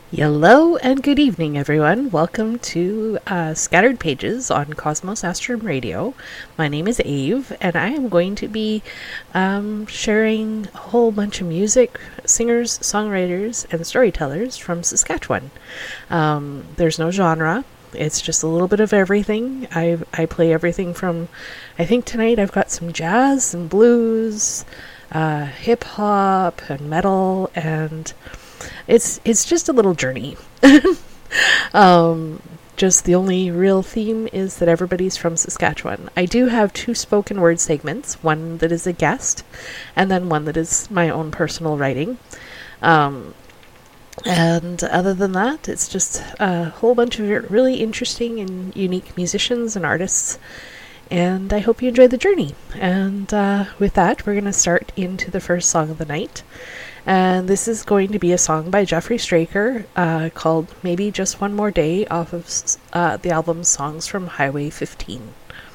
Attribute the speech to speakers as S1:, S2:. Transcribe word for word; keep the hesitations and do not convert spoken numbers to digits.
S1: Hello and good evening, everyone. Welcome to uh, Scattered Pages on Cosmos Astrum Radio. My name is Ave, and I am going to be um, sharing a whole bunch of music, singers, songwriters, and storytellers from Saskatchewan. Um, there's no genre. It's just a little bit of everything. I I play everything from, I think tonight I've got some jazz and blues, uh, hip hop and metal, and it's it's just a little journey. um, just the only real theme is that everybody's from Saskatchewan. I do have two spoken word segments, one that is a guest, and then one that is my own personal writing. Um, and other than that, it's just a whole bunch of really interesting and unique musicians and artists. And I hope you enjoy the journey. And uh, with that, we're going to start into the first song of the night. And this is going to be a song by Jeffrey Straker uh, called Maybe Just One More Day off of uh, the album Songs from Highway fifteen.